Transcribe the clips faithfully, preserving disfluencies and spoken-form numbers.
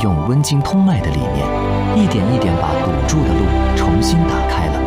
用温经通脉的理念，一点一点把堵住的路重新打开了。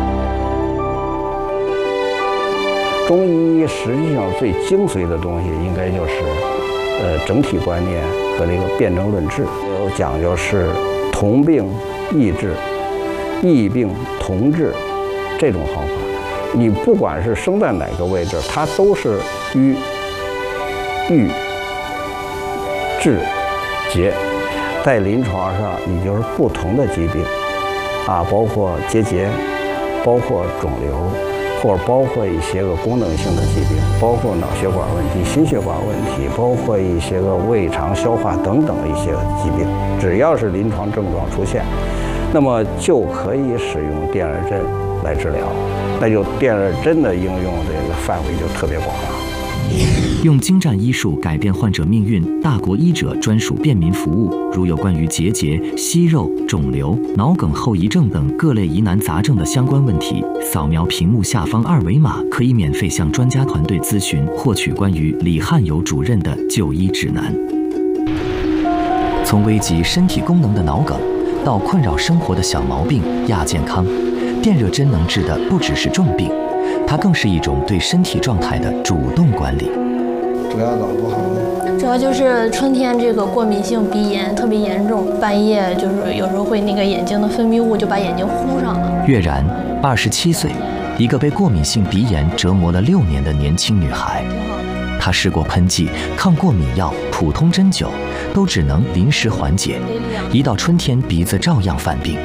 中医实际上最精髓的东西，应该就是，呃，整体观念和这个辨证论治。有讲究是同病异治，异病同治这种方法。你不管是生在哪个位置，它都是瘀、郁、滞、结。在临床上，你就是不同的疾病，啊，包括结节，包括肿瘤。或者包括一些个功能性的疾病，包括脑血管问题、心血管问题，包括一些个胃肠消化等等一些疾病，只要是临床症状出现，那么就可以使用电热针来治疗，那就电热针的应用这个范围就特别广了。 用精湛医术改变患者命运，大国医者专属便民服务。如有关于结节、息肉、肿瘤、脑梗后遗症等各类疑难杂症的相关问题，扫描屏幕下方二维码，可以免费向专家团队咨询，获取关于李汉友主任的就医指南。从危及身体功能的脑梗，到困扰生活的小毛病、亚健康，电热针能治的不只是重病。它更是一种对身体状态的主动管理。 主要脑不好呢？ 主要就是春天这个过敏性鼻炎特别严重，半夜就是有时候会那个眼睛的分泌物就把眼睛糊上了。 岳然，二十七岁，一个被过敏性鼻炎折磨了六年的年轻女孩。她试过喷剂、抗过敏药、普通针灸，都只能临时缓解。一到春天，鼻子照样犯病。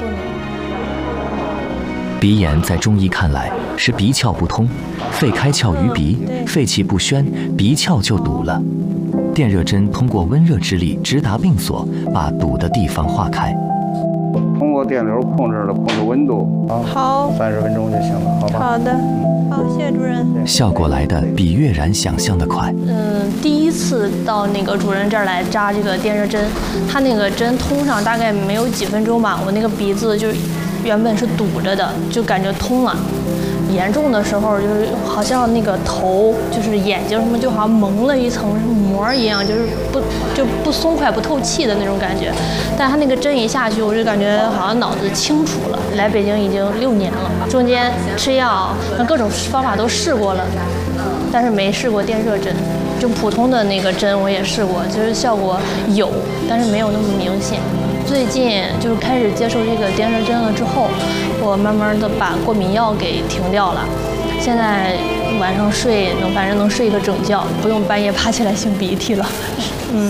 鼻炎在中医看来是鼻窍不通，肺开窍于鼻，肺气不宣，鼻窍就堵了。电热针通过温热之力直达病所，把堵的地方化开。 通过电流控制了控制温度，啊， 好， 三十分钟就行了，好吧？ 好的，好，谢谢主任。 效果来的比岳然想象的快。 嗯，第一次到那个主任这儿来扎这个电热针，他那个针通上大概没有几分钟吧，我那个鼻子就原本是堵着的，就感觉通了。严重的时候就是好像那个头就是眼睛什么就好像蒙了一层膜一样，就是不就不松快不透气的那种感觉。但他那个针一下去，我就感觉好像脑子清楚了。来北京已经六年了，中间吃药各种方法都试过了，但是没试过电热针。就普通的那个针我也试过，就是效果有，但是没有那么明显。最近就是开始接受这个电热针了之后，我慢慢的把过敏药给停掉了。现在晚上睡能，反正能睡一个整觉，不用半夜爬起来擤鼻涕了。嗯。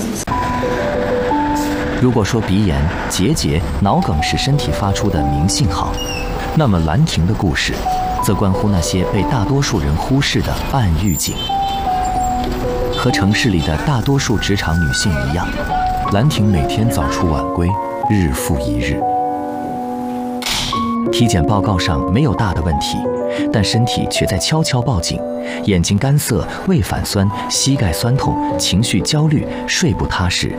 如果说鼻炎、结节、脑梗是身体发出的明信号，那么兰亭的故事，则关乎那些被大多数人忽视的暗预警。和城市里的大多数职场女性一样，兰亭每天早出晚归，日复一日。体检报告上没有大的问题，但身体却在悄悄报警：眼睛干涩、胃反酸、膝盖酸痛、情绪焦虑、睡不踏实。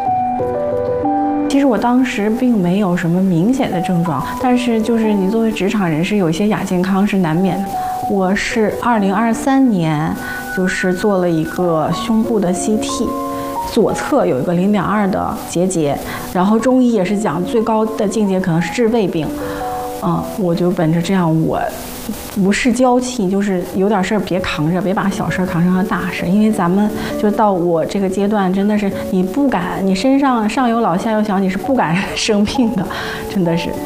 其实我当时并没有什么明显的症状，但是就是你作为职场人士，有一些亚健康是难免的。我是二零二三年，就是做了一个胸部的 C T。左侧有一个零点二的结节，然后中医也是讲最高的境界可能是治胃病，嗯，我就本着这样，我不是娇气，就是有点事儿别扛着，别把小事扛成了大事，因为咱们就到我这个阶段，真的是你不敢，你身上上有老下有小，你是不敢生病的，真的是。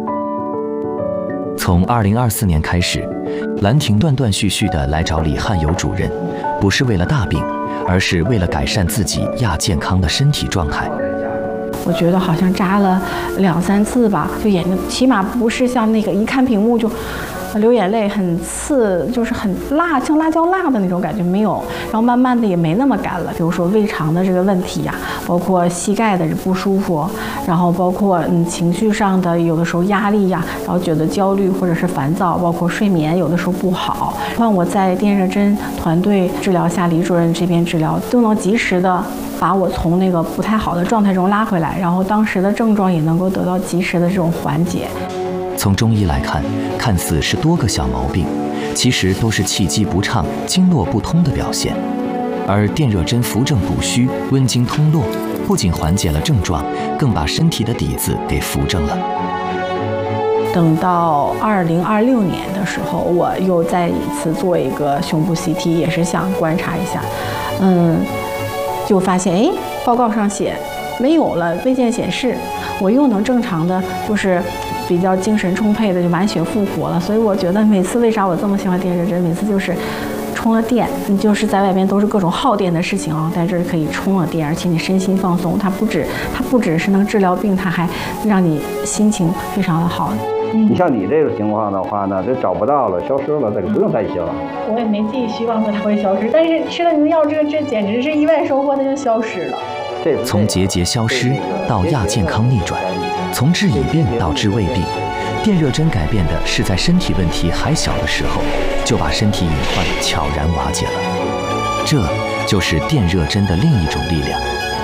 从二零二四年开始，兰亭断断续续地来找李汉友主任，不是为了大病，而是为了改善自己亚健康的身体状态。 我觉得好像扎了两三次吧，就眼睛起码不是像那个一看屏幕就流眼泪，很刺，就是很辣，像辣椒辣的那种感觉没有。然后慢慢的也没那么干了，比如说胃肠的这个问题呀，包括膝盖的不舒服，然后包括嗯情绪上的有的时候压力呀，然后觉得焦虑或者是烦躁，包括睡眠有的时候不好。换我在电热针团队治疗下，李主任这边治疗都能及时的把我从那个不太好的状态中拉回来，然后当时的症状也能够得到及时的这种缓解。 从中医来看，看似是多个小毛病，其实都是气机不畅、经络不通的表现。而电热针扶正补虚、温经通络， 不仅缓解了症状，更把身体的底子给扶正了。 等到二零二六年的时候，我又再一次做一个胸部 C T， 也是想观察一下，嗯，就发现哎，报告上写没有了，未见显示，我又能正常的，就是比较精神充沛的就满血复活了。所以我觉得每次为啥我这么喜欢电热针，每次就是充了电，你就是在外边都是各种耗电的事情啊，在这儿可以充了电，而且你身心放松，它不止它不只是能治疗病，它还让你心情非常的好。 你像你这个情况的话呢，这找不到了，消失了，这个不用担心了。 我也没寄希望说它会消失，但是吃了你的药，这个这简直是意外收获，它就消失了。 从结节消失到亚健康逆转，从治已病到治未病，电热针改变的是在身体问题还小的时候，就把身体隐患悄然瓦解了。这就是电热针的另一种力量。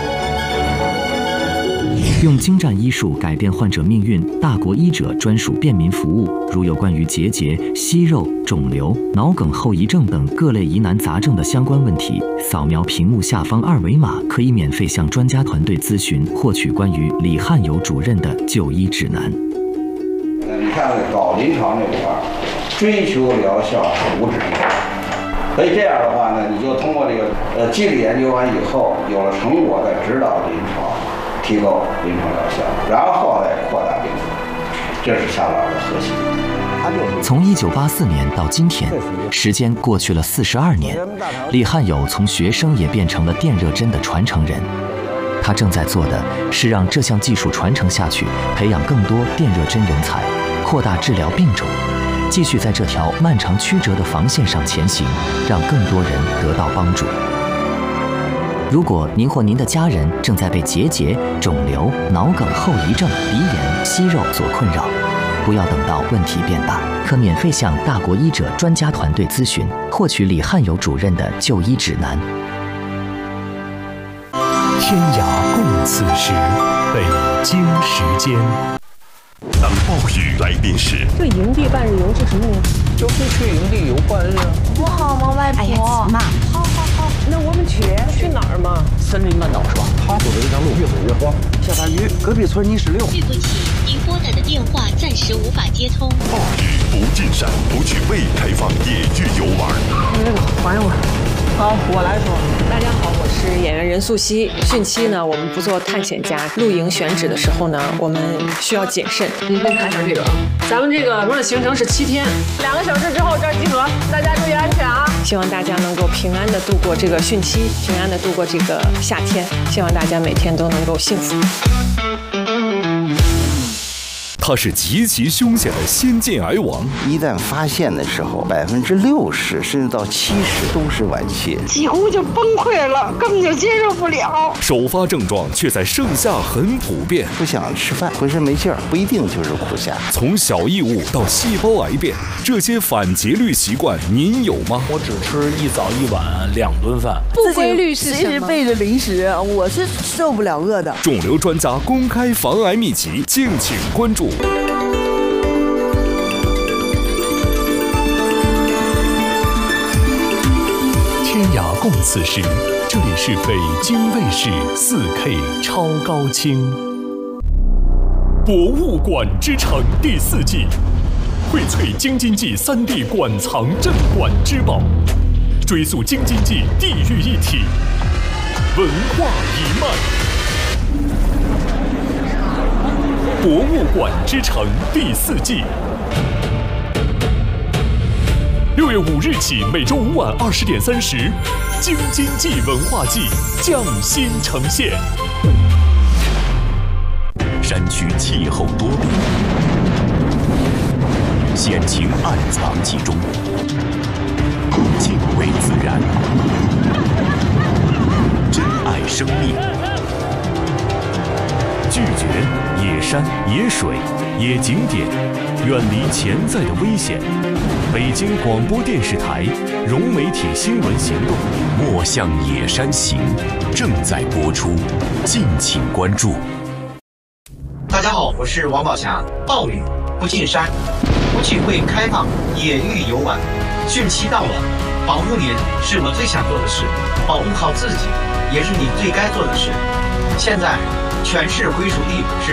用精湛医术改变患者命运，大国医者专属便民服务。如有关于结节、息肉、肿瘤、脑梗后遗症等各类疑难杂症的相关问题，扫描屏幕下方二维码，可以免费向专家团队咨询，获取关于李汉友主任的就医指南。 你看搞临床这块儿，追求疗效，无止境。所以这样的话呢，你就通过这个呃机理研究完以后，有了成果，再指导临床。提高临床疗效，然后再扩大病程，这是夏老的核心。 从一九八四年到今天，时间过去了四十二年，李汉友从学生也变成了电热针的传承人。他正在做的是让这项技术传承下去，培养更多电热针人才，扩大治疗病种，继续在这条漫长曲折的防线上前行，让更多人得到帮助。如果您或您的家人正在被结节、肿瘤、脑梗后遗症、鼻炎、息肉所困扰，不要等到问题变大，可免费向大国医者专家团队咨询，获取李汉友主任的就医指南。 天涯共此时，北京时间。当暴雨来临时， 这营地半日游是什么呢？ 就是去营地游半日啊。 不好吗，外婆？哎呀，妈，好好好，那我们去去哪儿嘛？ 森林半岛是吧？他走的这条路越走越荒。下大雨，隔壁村泥石流。 对不起，您拨打的电话暂时无法接通。 暴雨不进山，不去未开放野域游玩。 那个还我。好，我来说。大家好，我是演员任素汐。汛期呢，我们不做探险家，露营选址的时候呢，我们需要谨慎。您先看一下这个啊，咱们这个玩的行程是七天，两个小时之后这儿集合，大家注意安全啊！希望大家能够平安的度过这个汛期，平安的度过这个夏天，希望大家每天都能够幸福。 他是极其凶险的先见癌王， 一旦发现的时候，百分之六十甚至到七十都是晚期， 几乎就崩溃了，根本就接受不了。 首发症状却在盛夏很普遍， 不想吃饭，浑身没劲儿，不一定就是苦夏。 从小异物到细胞癌变，这些反节律习惯您有吗？ 我只吃一早一晚两顿饭， 不规律是什么？ 随时备着零食，我是受不了饿的。 肿瘤专家公开防癌秘籍，敬请关注。 天涯共此时，这里是北京卫视 四K 超高清。博物馆之城第四季，荟萃京津冀三地馆藏镇馆之宝，追溯京津冀地域一体文化一脉。博物馆之城第四季，六月五日起，每周五晚二十点三十，京津冀文化季匠心呈现。山区气候多变，险情暗藏其中，敬畏自然，珍爱生命。拒绝野山、野水、野景点，远离潜在的危险。北京广播电视台融媒体新闻行动《莫向野山行》正在播出，敬请关注。 大家好，我是王宝强。暴雨不进山，不去未开放野域游玩。汛期到了，保护您是我最想做的事，保护好自己也是你最该做的事。 现在，全市归属地是